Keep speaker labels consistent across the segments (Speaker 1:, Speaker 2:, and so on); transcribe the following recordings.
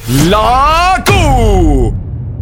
Speaker 1: La Q.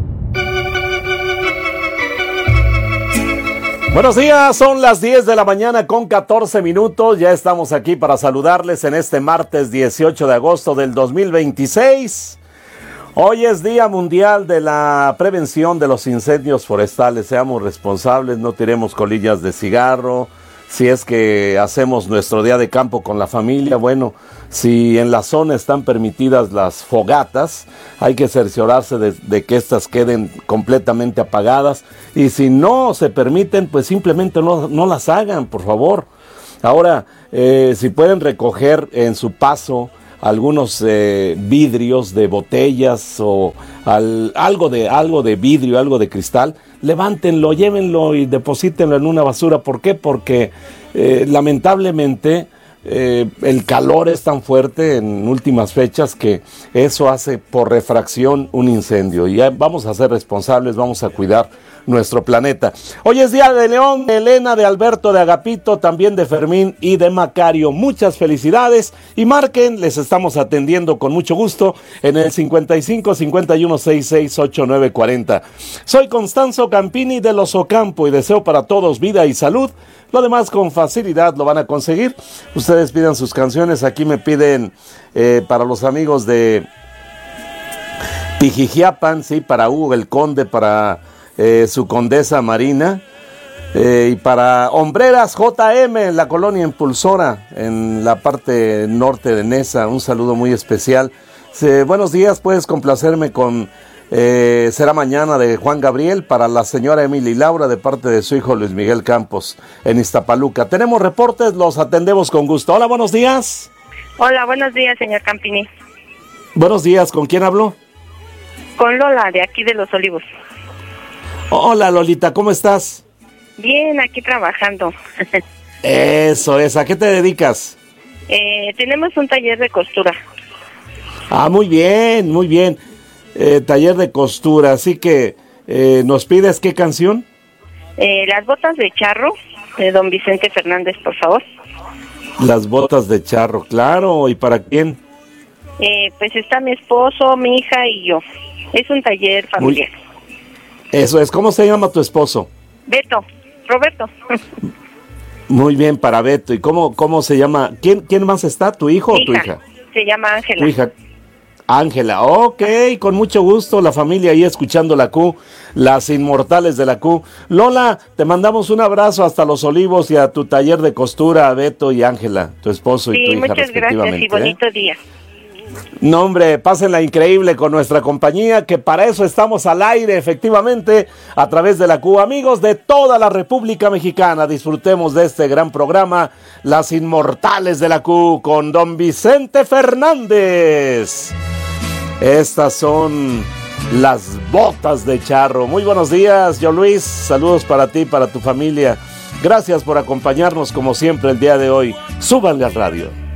Speaker 1: Buenos días, son las 10 de la mañana con 14 minutos. Ya estamos aquí para saludarles en este martes 18 de agosto del 2026. Hoy es Día Mundial de la Prevención de los Incendios Forestales. Seamos responsables, no tiremos colillas de cigarro. Si es que hacemos nuestro día de campo con la familia, bueno, si en la zona están permitidas las fogatas, hay que cerciorarse de que éstas queden completamente apagadas. Y si no se permiten, pues simplemente no las hagan, por favor. Ahora, si pueden recoger en su paso algunos vidrios de botellas o algo de vidrio, algo de cristal, levántenlo, llévenlo y deposítenlo en una basura. ¿Por qué? Porque lamentablemente el calor es tan fuerte en últimas fechas que eso hace por refracción un incendio. Y vamos a ser responsables, vamos a cuidar nuestro planeta. Hoy es Día de León, de Elena, de Alberto, de Agapito, también de Fermín y de Macario. Muchas felicidades y marquen, les estamos atendiendo con mucho gusto en el 55 51 66 89 40. Soy Constanzo Campini de Los Ocampo y deseo para todos vida y salud. Lo demás con facilidad lo van a conseguir. Ustedes pidan sus canciones. Aquí me piden para los amigos de Pijijiapan, sí, para Hugo el Conde, para su condesa Marina, y para Hombreras JM en la colonia Impulsora, en la parte norte de Nesa. Un saludo muy especial. Buenos días, puedes complacerme con Será Mañana de Juan Gabriel para la señora Emily Laura de parte de su hijo Luis Miguel Campos en Iztapaluca. Tenemos reportes, los atendemos con gusto. Hola, buenos días.
Speaker 2: Hola, buenos días, señor Campini. Buenos días,
Speaker 1: ¿con quién hablo?
Speaker 2: Con Lola, de aquí de Los Olivos.
Speaker 1: Hola, Lolita, ¿cómo estás?
Speaker 2: Bien, aquí trabajando.
Speaker 1: Eso es, ¿a qué te dedicas?
Speaker 2: Tenemos un taller de costura.
Speaker 1: Ah, muy bien, muy bien. Taller de costura, así que ¿nos pides qué canción?
Speaker 2: Las botas de charro, de don Vicente Fernández, por favor.
Speaker 1: Las botas de charro, claro. ¿Y para quién?
Speaker 2: Pues está mi esposo, mi hija y yo. Es un taller familiar.
Speaker 1: Eso es. ¿Cómo se llama tu esposo?
Speaker 2: Roberto.
Speaker 1: Muy bien, para Beto. ¿Y cómo se llama? ¿Quién más está? ¿Tu hijo o tu hija?
Speaker 2: Se llama Ángela.
Speaker 1: Tu hija. Ángela, ok, con mucho gusto, la familia ahí escuchando la Q, las inmortales de la Q. Lola, te mandamos un abrazo hasta Los Olivos y a tu taller de costura, a Beto y Ángela, tu esposo y tu hija respectivamente.
Speaker 2: Muchas gracias y bonito día.
Speaker 1: No, hombre, pásenla increíble con nuestra compañía, que para eso estamos al aire, efectivamente, a través de la Q. Amigos de toda la República Mexicana, disfrutemos de este gran programa, Las Inmortales de la Q, con don Vicente Fernández. Estas son las botas de charro. Muy buenos días, yo Luis, saludos para ti, para tu familia. Gracias por acompañarnos como siempre el día de hoy. Súbanle al radio.